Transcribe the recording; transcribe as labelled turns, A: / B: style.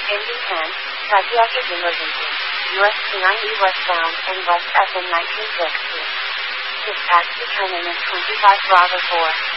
A: Engine 10, psychiatric emergency. US 290 westbound and West FM 1960. Dispatch determinant 25 Bravo 4.